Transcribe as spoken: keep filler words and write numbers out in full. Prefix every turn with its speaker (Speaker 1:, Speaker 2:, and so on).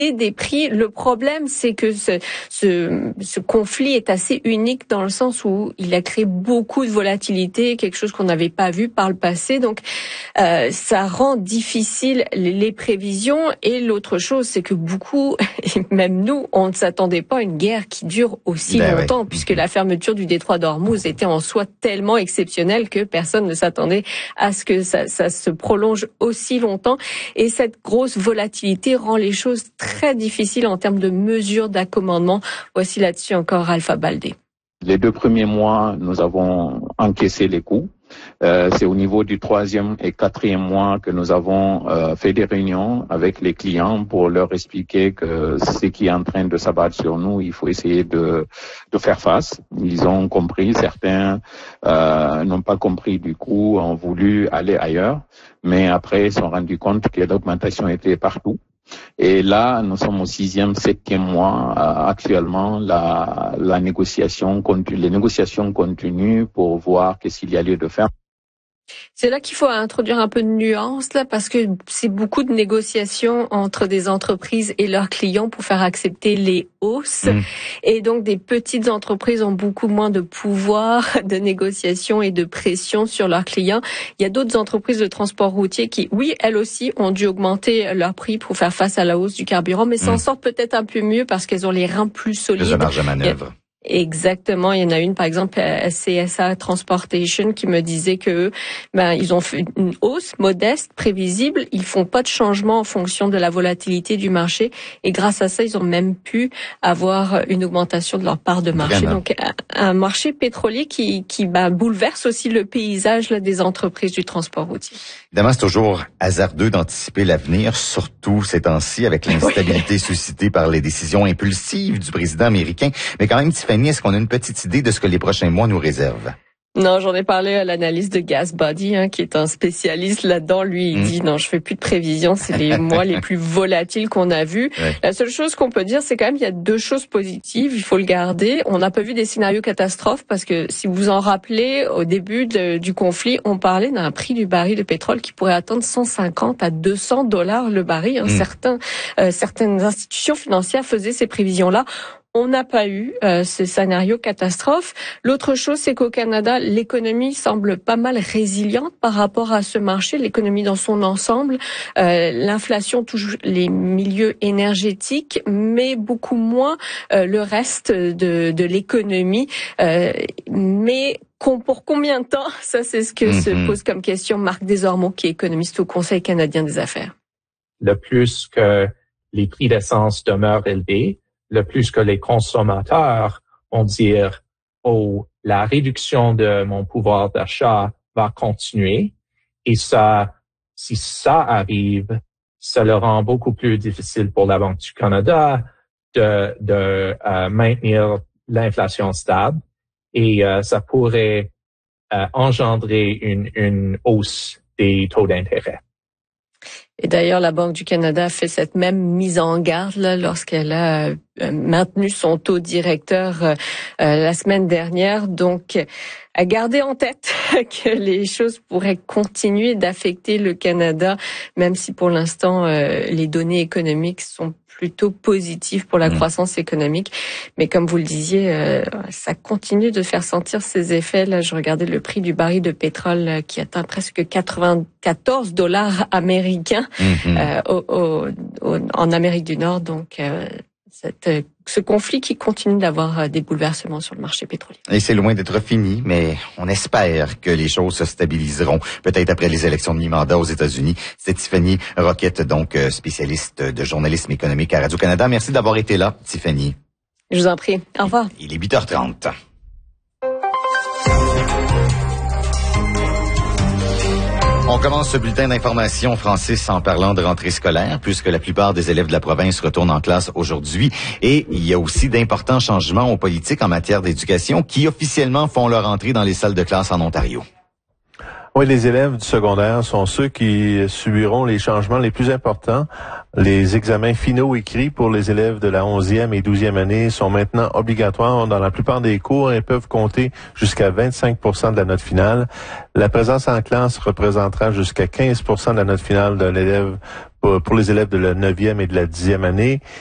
Speaker 1: des prix. Le problème, c'est que ce, ce, ce conflit est assez unique dans le sens où il a créé beaucoup de volatilité, quelque chose qu'on n'avait pas vu par le passé. Donc, euh, ça rend difficile les, les prévisions. Et l'autre chose, c'est que beaucoup, et même nous, on ne s'attendait pas à une guerre qui dure aussi
Speaker 2: ben
Speaker 1: longtemps,
Speaker 2: oui.
Speaker 1: puisque la fermeture du détroit d'Ormuz était en soi tellement exceptionnelle que personne ne s'attendait à ce que ça, ça se prolonge aussi longtemps. Et cette grosse volatilité rend les choses très difficiles en termes de mesures d'accommodement. Voici là-dessus encore Alpha Baldé.
Speaker 3: Les deux premiers mois, nous avons encaissé les coûts. Euh, c'est au niveau du troisième et quatrième mois que nous avons euh, fait des réunions avec les clients pour leur expliquer que ce qui est en train de s'abattre sur nous, il faut essayer de, de faire face. Ils ont compris, certains euh, n'ont pas compris du coup, ont voulu aller ailleurs, mais après ils se sont rendus compte que l'augmentation était partout. Et là, nous sommes au sixième, septième mois. Euh, actuellement, la, la négociation continue, les négociations continuent pour voir qu'est-ce qu'il y a lieu de faire.
Speaker 1: C'est là qu'il faut introduire un peu de nuance, là, parce que c'est beaucoup de négociations entre des entreprises et leurs clients pour faire accepter les hausses. Mmh. Et donc, des petites entreprises ont beaucoup moins de pouvoir de négociation et de pression sur leurs clients. Il y a d'autres entreprises de transport routier qui, oui, elles aussi, ont dû augmenter leur prix pour faire face à la hausse du carburant, mais s'en mmh. sortent peut-être un peu mieux parce qu'elles ont les reins plus solides.
Speaker 2: Plus de marge de manœuvre.
Speaker 1: Exactement. Il y en a une, par exemple, C S A Transportation, qui me disait que ben ils ont fait une hausse modeste, prévisible. Ils font pas de changement en fonction de la volatilité du marché. Et grâce à ça, ils ont même pu avoir une augmentation de leur part de marché.
Speaker 2: Vraiment.
Speaker 1: Donc, un marché pétrolier qui, qui ben, bouleverse aussi le paysage là, des entreprises du transport routier.
Speaker 2: Évidemment, c'est toujours hasardeux d'anticiper l'avenir, surtout ces temps-ci, avec l'instabilité oui. suscitée par les décisions impulsives du président américain. Mais quand même, Tiffany, est-ce qu'on a une petite idée de ce que les prochains mois nous réservent?
Speaker 1: Non, j'en ai parlé à l'analyste de GasBuddy, hein, qui est un spécialiste là-dedans. Lui, il mmh. dit non, je fais plus de prévisions. C'est les mois les plus volatiles qu'on a vus. Ouais. La seule chose qu'on peut dire, c'est quand même il y a deux choses positives. Il faut le garder. On n'a pas vu des scénarios catastrophes parce que si vous vous en rappelez, au début de, du conflit, on parlait d'un prix du baril de pétrole qui pourrait atteindre cent cinquante à deux cents dollars le baril. Hein. Mmh. Certains, euh, certaines institutions financières faisaient ces prévisions-là. On n'a pas eu euh, ce scénario catastrophe. L'autre chose, c'est qu'au Canada, l'économie semble pas mal résiliente par rapport à ce marché, l'économie dans son ensemble. Euh, l'inflation touche les milieux énergétiques, mais beaucoup moins euh, le reste de, de l'économie. Euh, mais pour combien de temps? Ça, c'est ce que mm-hmm. se pose comme question Marc Desormeaux, qui est économiste au Conseil canadien des affaires.
Speaker 4: Le plus que les prix d'essence demeurent élevés, le plus que les consommateurs vont dire « Oh, la réduction de mon pouvoir d'achat va continuer ». Et ça, si ça arrive, ça le rend beaucoup plus difficile pour la Banque du Canada de, de euh, maintenir l'inflation stable. Et euh, ça pourrait euh, engendrer une, une hausse des taux d'intérêt.
Speaker 1: Et d'ailleurs, la Banque du Canada a fait cette même mise en garde là lorsqu'elle a euh, maintenu son taux directeur euh, la semaine dernière. Donc, à garder en tête que les choses pourraient continuer d'affecter le Canada, même si pour l'instant, euh, les données économiques sont plutôt positives pour la mmh. croissance économique. Mais comme vous le disiez, euh, ça continue de faire sentir ses effets. Là, je regardais le prix du baril de pétrole là, qui atteint presque quatre-vingt-quatorze dollars américains mmh. euh, au, au, au, en Amérique du Nord. Donc, euh, cette, ce conflit qui continue d'avoir des bouleversements sur le marché pétrolier.
Speaker 2: Et c'est loin d'être fini, mais on espère que les choses se stabiliseront, peut-être après les élections de mi-mandat aux États-Unis. C'est Tiffany Roquette, donc spécialiste de journalisme économique à Radio-Canada. Merci d'avoir été là, Tiffany.
Speaker 1: Je vous en prie. Au revoir.
Speaker 2: Il est huit heures trente. On commence ce bulletin d'information Francis en parlant de rentrée scolaire, puisque la plupart des élèves de la province retournent en classe aujourd'hui. Et il y a aussi d'importants changements aux politiques en matière d'éducation qui officiellement font leur entrée dans les salles de classe en Ontario.
Speaker 5: Oui, les élèves du secondaire sont ceux qui subiront les changements les plus importants. Les examens finaux écrits pour les élèves de la onzième et douzième année sont maintenant obligatoires dans la plupart des cours et peuvent compter jusqu'à vingt-cinq pour cent de la note finale. La présence en classe représentera jusqu'à quinze pour cent de la note finale d'un élève pour, pour les élèves de la neuvième et de la dixième année.